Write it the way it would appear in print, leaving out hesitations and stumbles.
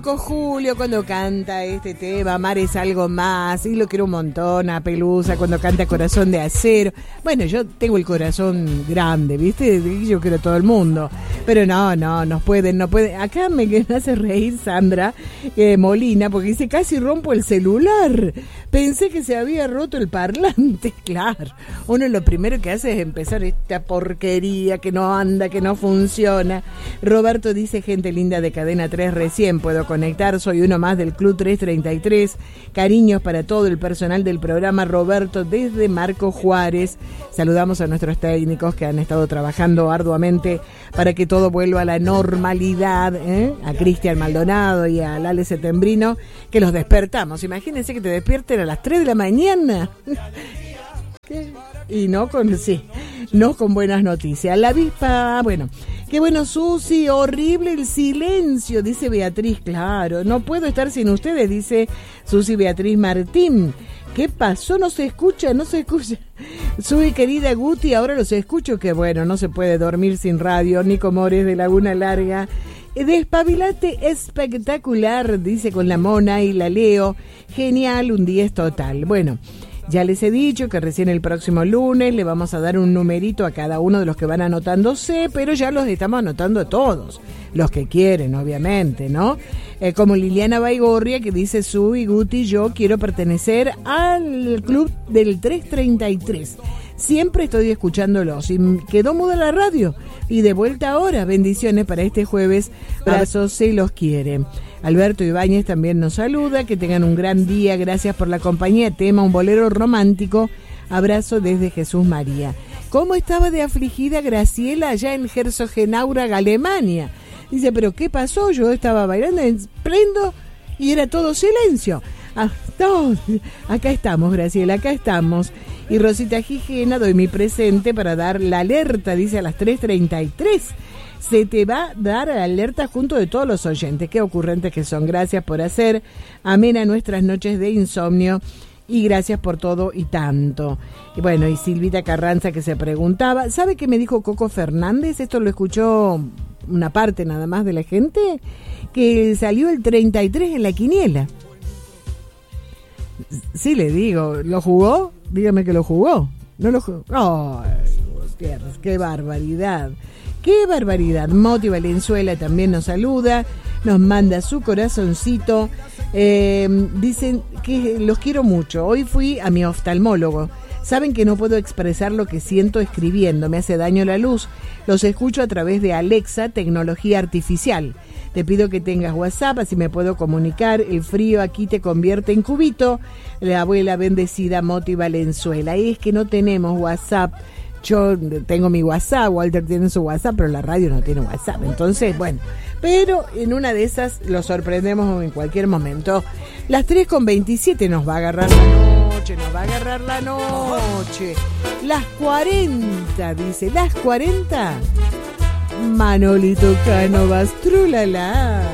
Julio cuando canta este tema, Amar es algo más, y lo quiero un montón, a Pelusa cuando canta Corazón de Acero. Bueno, yo tengo el corazón grande, ¿viste? Yo quiero a todo el mundo, pero no pueden. Acá me hace reír Sandra Molina, porque dice, casi rompo el celular, pensé que se había roto el parlante. Claro, uno lo primero que hace es empezar esta porquería que no anda, que no funciona. Roberto dice, gente linda de Cadena 3, recién puedo conectar, soy uno más del Club 333, cariños para todo el personal del programa. Roberto desde Marco Juárez. Saludamos a nuestros técnicos que han estado trabajando arduamente para que todo vuelva a la normalidad, a Cristian Maldonado y a Lale Setembrino, que los despertamos. Imagínense que te despierten a las 3 de la mañana. Y no con buenas noticias. La avispa, bueno, qué bueno, Susi, horrible el silencio, dice Beatriz. Claro, no puedo estar sin ustedes, dice Susi Beatriz Martín. ¿Qué pasó? No se escucha. Susi, querida Guti, ahora los escucho. Que bueno, no se puede dormir sin radio. Nico Mores de Laguna Larga. Despabilate espectacular, dice con la Mona y la Leo. Genial, un 10 total. Bueno, ya les he dicho que recién el próximo lunes le vamos a dar un numerito a cada uno de los que van anotándose, pero ya los estamos anotando todos, los que quieren, obviamente, ¿no? Como Liliana Baigorria, que dice, Subi, Guti, yo quiero pertenecer al club del 333. Siempre estoy escuchándolos y quedó muda la radio. Y de vuelta ahora, bendiciones para este jueves. Abrazos, se los quiere. Alberto Ibáñez también nos saluda, que tengan un gran día, gracias por la compañía. Tema, un bolero romántico. Abrazo desde Jesús María. ¿Cómo estaba de afligida Graciela allá en Herzogenaurach, Alemania? Dice, pero ¿qué pasó? Yo estaba bailando, prendo y era todo silencio. Acá estamos, Graciela, acá estamos. Y Rosita Gijena, doy mi presente para dar la alerta, dice a las 3:33. Se te va a dar la alerta junto de todos los oyentes. Qué ocurrentes que son. Gracias por hacer amena nuestras noches de insomnio y gracias por todo y tanto. Y bueno, y Silvita Carranza que se preguntaba, ¿sabe qué me dijo Coco Fernández? Esto lo escuchó una parte nada más de la gente, que salió el 33 en la quiniela. Sí, le digo, ¿lo jugó? Dígame que lo jugó. No lo jugó. ¡Oh, qué barbaridad! ¡Qué barbaridad! Moti Valenzuela también nos saluda, nos manda su corazoncito. Dicen que los quiero mucho. Hoy fui a mi oftalmólogo. Saben que no puedo expresar lo que siento escribiendo, me hace daño la luz. Los escucho a través de Alexa, tecnología artificial. Te pido que tengas WhatsApp, así me puedo comunicar. El frío aquí te convierte en cubito. La abuela bendecida Moti Valenzuela. Y es que no tenemos WhatsApp. Yo tengo mi WhatsApp, Walter tiene su WhatsApp, pero la radio no tiene WhatsApp. Entonces, bueno, pero en una de esas lo sorprendemos en cualquier momento. Las 3:27 nos va a agarrar la noche. Las 40, dice, las 40. Manolito Cánovas, trulala.